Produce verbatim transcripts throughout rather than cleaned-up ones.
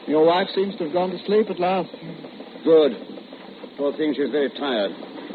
Your wife seems to have gone to sleep at last. Good. Poor thing, she's very tired.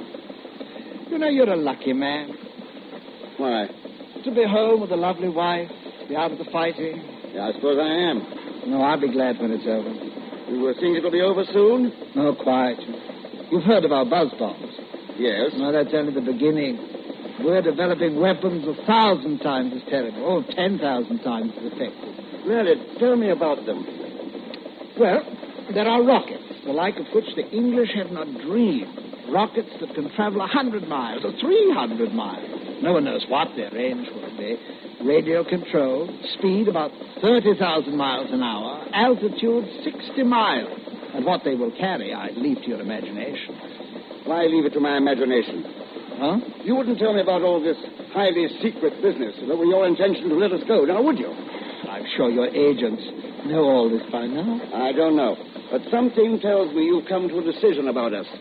You know, you're a lucky man. Why? To be home with a lovely wife, be out of the fighting. Yeah, I suppose I am. No, I'll be glad when it's over. You uh, think it'll be over soon? No, quite. You've heard of our buzz bombs. Yes. No, that's only the beginning. We're developing weapons a thousand times as terrible. Oh, ten thousand times as effective. Really, tell me about them. Well, there are rockets, the like of which the English have not dreamed. Rockets that can travel a hundred miles or three hundred miles. No one knows what their range will be. Radio control, speed about thirty thousand miles an hour, altitude sixty miles. And what they will carry, I leave to your imagination. Why leave it to my imagination? Huh? You wouldn't tell me about all this highly secret business. That were your intention to let us go, now would you? I'm sure your agents know all this by now. I don't know. But something tells me you've come to a decision about us.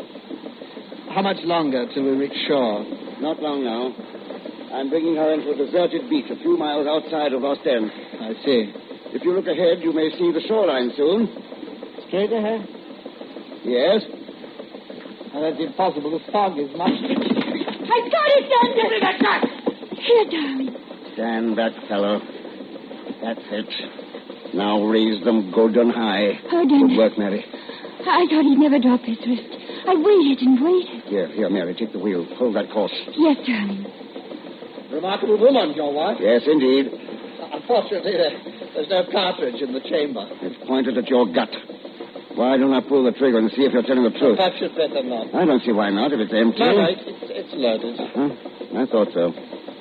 How much longer till we reach shore? Not long now. I'm bringing her into a deserted beach a few miles outside of Ostend. I see. If you look ahead, you may see the shoreline soon. Straight ahead? Yes. Well, that's impossible. The fog is much... I got it, Dunder! Here, darling. Stand back, fellow. That's it. Now raise them good and high. Oh, Dunder. Good work, Mary. I thought he'd never drop his wrist. I waited and waited. Here, here, Mary, take the wheel. Hold that course. Yes, darling. Remarkable woman, your wife. Yes, indeed. Unfortunately, there, there's no cartridge in the chamber. It's pointed at your gut. Why don't I pull the trigger and see if you're telling the truth? Perhaps you'd better not. I don't see why not, if it's empty. No, no, it's, it's, it's loaded. Huh? I thought so.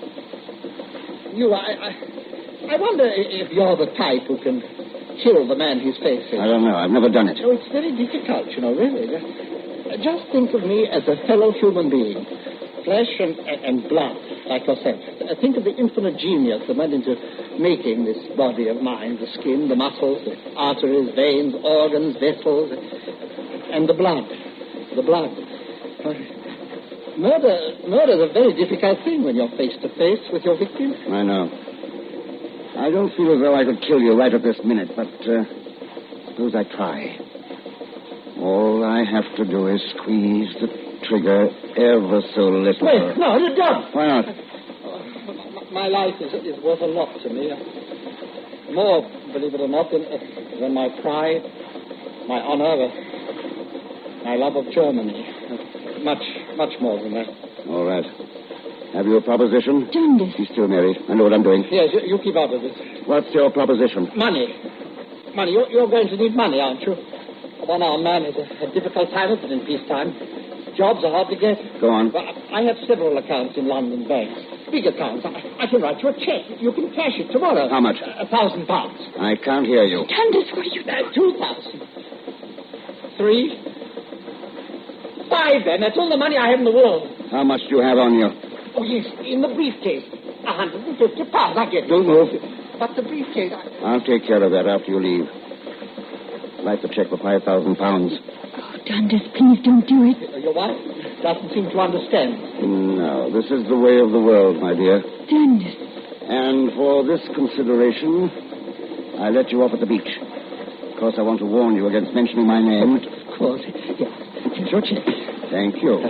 You, I, I, I wonder if you're the type who can kill the man he's facing. I don't know. I've never done it. No, it's very difficult, you know, really. Just think of me as a fellow human being. Flesh and, and blood, like yourself. Think of the infinite genius that went into making this body of mine. The skin, the muscles, the arteries, veins, organs, vessels, and the blood. The blood. Murder, murder is a very difficult thing when you're face to face with your victim. I know. I don't feel as though I could kill you right at this minute, but uh, suppose I try. All I have to do is squeeze the trigger ever so little. Wait, no, you don't. Why not? Uh, my life is, is worth a lot to me. More, believe it or not, than, uh, than my pride, my honor, uh, my love of Germany. Uh, much, much more than that. All right. Have you a proposition? Dunder. Be still, Mary. I know what I'm doing. Yes, you, you keep out of this. What's your proposition? Money. Money. You're, you're going to need money, aren't you? A one-armed man is a, a difficult time, but in peacetime, jobs are hard to get. Go on. Well, I have several accounts in London banks. Big accounts. I, I can write you a check. You can cash it tomorrow. How much? A, a thousand pounds. I can't hear you. Dunder, what are you... Uh, two thousand. Three. Five, then. That's all the money I have in the world. How much do you have on you? Oh, yes, in the briefcase. A hundred and fifty pounds. I get it. Don't move. But the briefcase... I... I'll take care of that after you leave. Write the check for five thousand pounds. Oh, Dunder, please don't do it. Your wife doesn't seem to understand. No, this is the way of the world, my dear. Dunder. And for this consideration, I let you off at the beach. Of course, I want to warn you against mentioning my name. Of course. Yes. Here's your check. Thank you.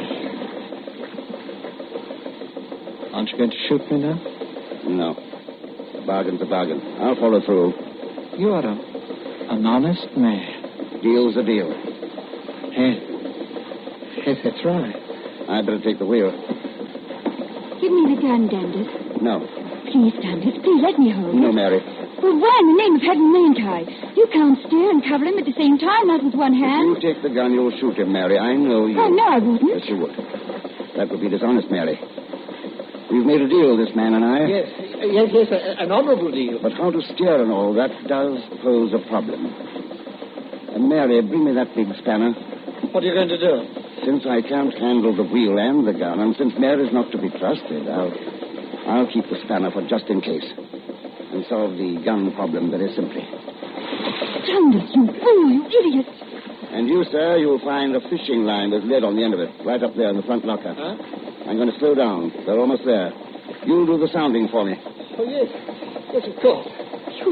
Aren't you going to shoot me now? No. A bargain's a bargain. I'll follow through. You are a, an honest man. Deal's a deal. Yes. Yes, that's right. I'd better take the wheel. Give me the gun, Dunder. No. Please, Dunder, please let me hold No, it. Mary. Well, why in the name of heaven mayn't I? You can't steer and cover him at the same time, not with one hand. If you take the gun, you'll shoot him, Mary. I know you. Oh, no, I wouldn't. Yes, you would. That would be dishonest, Mary. We've made a deal, this man and I. Yes, yes, yes, a, an honorable deal. But how to steer and all that does pose a problem. And Mary, bring me that big spanner. What are you going to do? Since I can't handle the wheel and the gun, and since Mary's not to be trusted, I'll, I'll keep the spanner for just in case. And solve the gun problem very simply. Dunder, you fool, you idiot. And you, sir, you'll find a fishing line with lead on the end of it, right up there in the front locker. Huh? I'm going to slow down. They're almost there. You'll do the sounding for me. Oh, yes. Yes, of course.